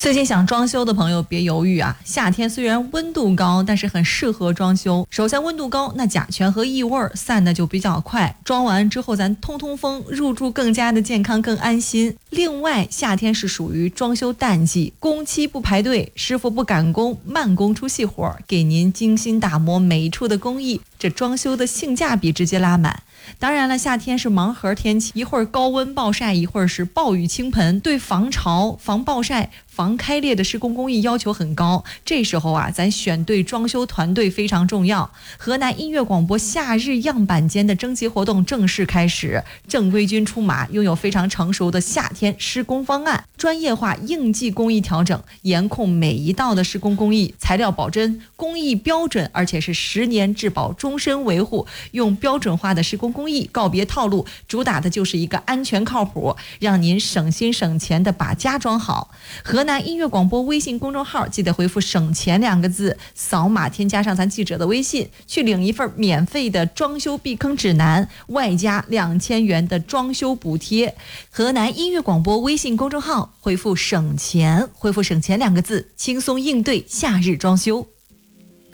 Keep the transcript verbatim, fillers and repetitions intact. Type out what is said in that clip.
最近想装修的朋友别犹豫啊，夏天虽然温度高，但是很适合装修。首先温度高，那甲醛和异味散的就比较快，装完之后咱通通风，入住更加的健康更安心。另外夏天是属于装修淡季，工期不排队，师傅不赶工，慢工出细活，给您精心打磨每一处的工艺，这装修的性价比直接拉满。当然了，夏天是盲盒天气，一会儿高温暴晒，一会儿是暴雨倾盆，对防潮、防暴晒、防开裂的施工工艺要求很高。这时候啊，咱选对装修团队非常重要。河南音乐广播夏日样板间的征集活动正式开始，正规军出马，拥有非常成熟的夏天施工方案，专业化应季工艺调整，严控每一道的施工工艺，材料保真，工艺标准，而且是十年质保，终身维护，用标准化的施工工艺，告别套路，主打的就是一个安全靠谱，让您省心省钱的把家装好。河南音乐广播微信公众号记得回复省钱两个字，扫码添加上咱记者的微信，去领一份免费的装修避坑指南，外加两千元的装修补贴。河南音乐广播微信公众号回复省钱，回复省钱两个字，轻松应对夏日装修。